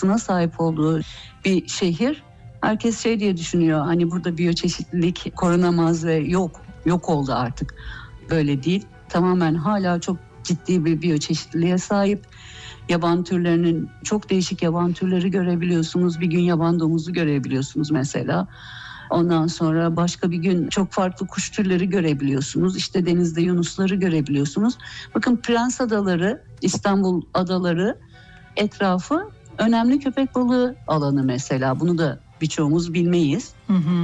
yapısına sahip olduğu bir şehir. Herkes şey diye düşünüyor, hani burada biyoçeşitlilik korunamaz ve yok oldu artık. Böyle değil. Tamamen hala çok ciddi bir biyoçeşitliliğe sahip. Yaban türlerinin, çok değişik yaban türleri görebiliyorsunuz. Bir gün yaban domuzu görebiliyorsunuz mesela. Ondan sonra başka bir gün çok farklı kuş türleri görebiliyorsunuz. İşte denizde yunusları görebiliyorsunuz. Bakın Prens Adaları, İstanbul adaları etrafı önemli köpek balığı alanı mesela. Bunu da birçoğumuz bilmeyiz.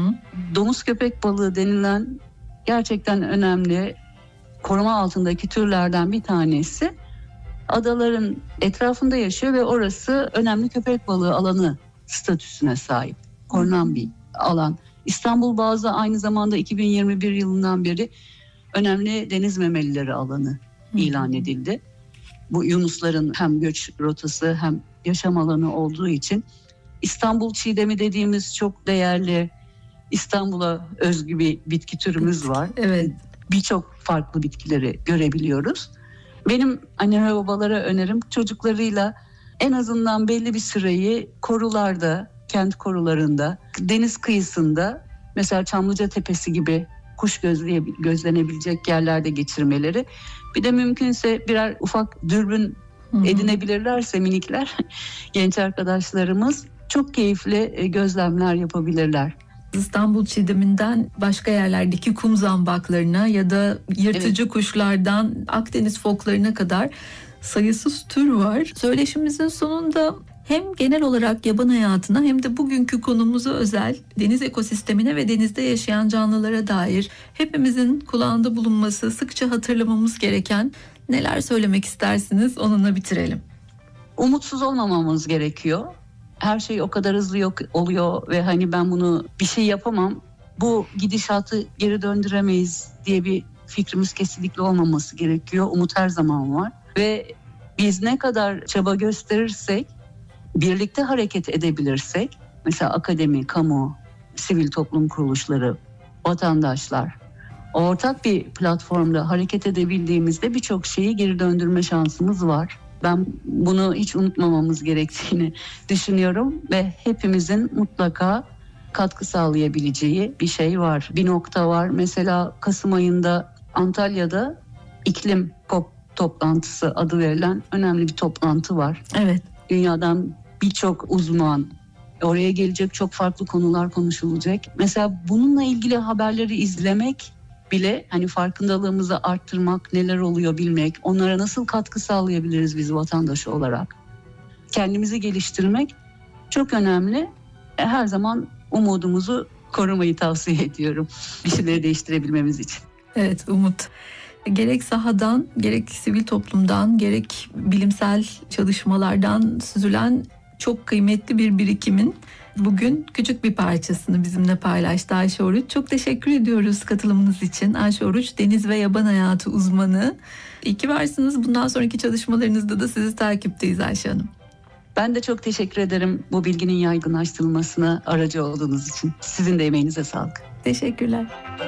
Domuz köpek balığı denilen gerçekten önemli koruma altındaki türlerden bir tanesi. Adaların etrafında yaşıyor ve orası önemli köpek balığı alanı statüsüne sahip. Korunan bir alan. İstanbul Boğazı aynı zamanda 2021 yılından beri önemli deniz memelileri alanı ilan edildi. Bu yunusların hem göç rotası hem yaşam alanı olduğu için İstanbul çiğdemi dediğimiz çok değerli, İstanbul'a özgü bir bitki türümüz var. Evet. Birçok farklı bitkileri görebiliyoruz. Benim anne ve babalara önerim çocuklarıyla en azından belli bir süreyi korularda, kent korularında, deniz kıyısında, mesela Çamlıca Tepesi gibi kuş gözlenebilecek yerlerde geçirmeleri. Bir de mümkünse birer ufak dürbün edinebilirlerse minikler, genç arkadaşlarımız çok keyifli gözlemler yapabilirler. İstanbul çiğdeminden başka yerlerdeki kum zambaklarına ya da yırtıcı kuşlardan Akdeniz foklarına kadar sayısız tür var. Söyleşimizin sonunda hem genel olarak yaban hayatına hem de bugünkü konumuza özel deniz ekosistemine ve denizde yaşayan canlılara dair hepimizin kulağında bulunması, sıkça hatırlamamız gereken neler söylemek istersiniz? Onunla bitirelim. Umutsuz olmamamız gerekiyor. Her şey o kadar hızlı yok oluyor ve hani ben bunu bir şey yapamam, bu gidişatı geri döndüremeyiz diye bir fikrimiz kesinlikle olmaması gerekiyor. Umut her zaman var ve biz ne kadar çaba gösterirsek, birlikte hareket edebilirsek, mesela akademi, kamu, sivil toplum kuruluşları, vatandaşlar, ortak bir platformda hareket edebildiğimizde birçok şeyi geri döndürme şansımız var. Ben bunu hiç unutmamamız gerektiğini düşünüyorum ve hepimizin mutlaka katkı sağlayabileceği bir şey var. Bir nokta var. Mesela Kasım ayında Antalya'da iklim COP toplantısı adı verilen önemli bir toplantı var. Evet. Dünyadan birçok uzman, oraya gelecek, çok farklı konular konuşulacak. Mesela bununla ilgili haberleri izlemek bile, hani farkındalığımızı arttırmak, neler oluyor bilmek, onlara nasıl katkı sağlayabiliriz biz vatandaş olarak, kendimizi geliştirmek çok önemli. Her zaman umudumuzu korumayı tavsiye ediyorum bir şeyleri değiştirebilmemiz için. Evet, umut. Gerek sahadan, gerek sivil toplumdan, gerek bilimsel çalışmalardan süzülen çok kıymetli bir birikimin bugün küçük bir parçasını bizimle paylaştı Ayşe Oruç. Çok teşekkür ediyoruz katılımınız için. Ayşe Oruç, deniz ve yaban hayatı uzmanı. İyi ki varsınız. Bundan sonraki çalışmalarınızda da sizi takipteyiz Ayşe Hanım. Ben de çok teşekkür ederim bu bilginin yaygınlaştırılmasına aracı olduğunuz için. Sizin de emeğinize sağlık. Teşekkürler.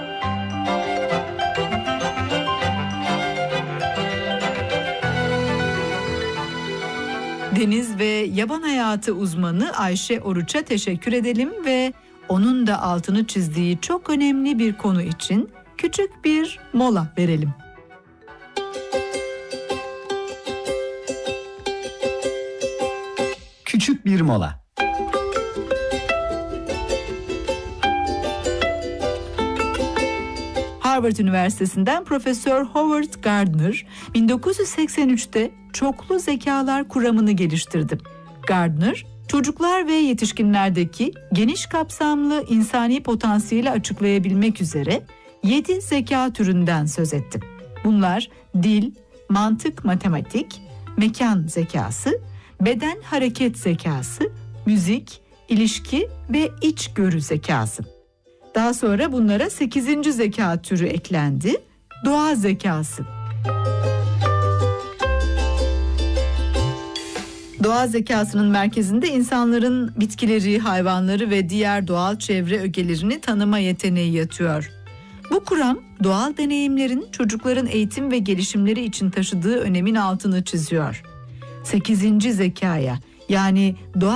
Deniz ve yaban hayatı uzmanı Ayşe Oruç'a teşekkür edelim ve onun da altını çizdiği çok önemli bir konu için küçük bir mola verelim. Küçük bir mola. Harvard Üniversitesi'nden Profesör Howard Gardner 1983'te çoklu zekalar kuramını geliştirdi. Gardner, çocuklar ve yetişkinlerdeki geniş kapsamlı insani potansiyeli açıklayabilmek üzere 7 zeka türünden söz etti. Bunlar dil, mantık, matematik, mekan zekası, beden hareket zekası, müzik, ilişki ve içgörü zekası. Daha sonra bunlara 8. zeka türü eklendi, doğa zekası. Doğa zekasının merkezinde insanların bitkileri, hayvanları ve diğer doğal çevre ögelerini tanıma yeteneği yatıyor. Bu kuram doğal deneyimlerin çocukların eğitim ve gelişimleri için taşıdığı önemin altını çiziyor. 8. zekaya, yani doğa